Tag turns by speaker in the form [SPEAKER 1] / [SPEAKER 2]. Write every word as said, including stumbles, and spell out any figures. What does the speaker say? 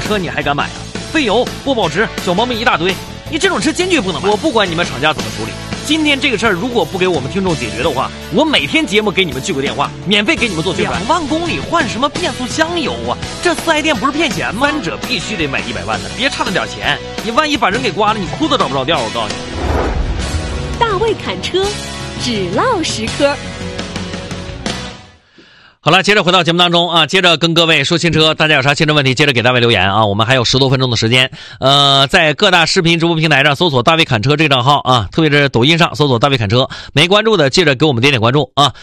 [SPEAKER 1] 车你还敢买啊？费油、不保值，小毛病一大堆，你这种车坚决不能买。我不管你们厂家怎么处理，今天这个事儿如果不给我们听众解决的话，我每天节目给你们聚个电话，免费给你们做宣传。两万公里换什么变速箱油啊？这四 S 店不是骗钱吗？三者必须得买一百万的，别差那点钱，你万一把人给刮了，你哭都找不着调。我告诉你，
[SPEAKER 2] 大卫侃车，只唠实科。
[SPEAKER 1] 好了，接着回到节目当中啊，接着跟各位说新车，大家有啥新车问题，接着给大卫留言啊，我们还有十多分钟的时间。呃，在各大视频直播平台上搜索大卫侃车这个账号啊，特别是抖音上搜索大卫侃车，没关注的记着给我们点点关注啊。